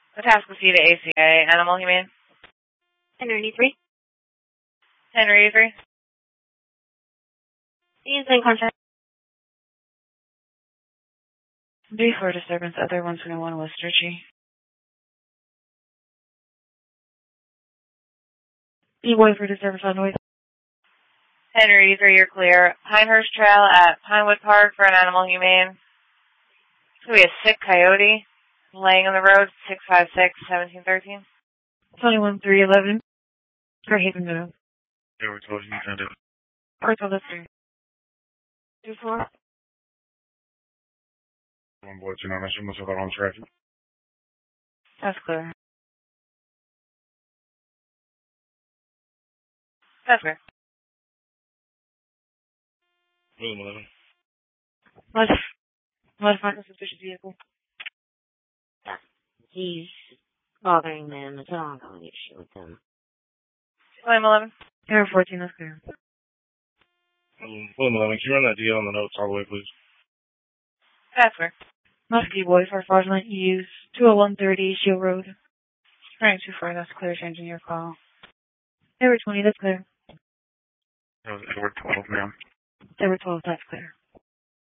Atascocita ACA, Animal Humane. Henry 3. Henry 3. He's in contact. B for disturbance, other 121 West Ritchie. B-boy for disturbance on noise. Henry 3, you're clear. Pinehurst Trail at Pinewood Park for an Animal Humane. It's going to be a sick coyote laying on the road, 656-1713. 21-3-11. For Haven Meadow. Yeah, we're told you can do it. Arthur Lister. 2-4. One boy, you know, I must have on traffic. That's clear. That's clear. William 11. Modify the suspicious vehicle. Yeah. He's bothering them. It's an ongoing issue with them. William 11. Error 14, that's clear. William 11, can you run that deal on the notes all the way, please? That's clear. Muskie boy for fraudulent use. 20130 Shield Road. Right, 2-4, that's clear. Changing your call. Error 20, that's clear. That was Edward 12, ma'am. Error 12, that's clear.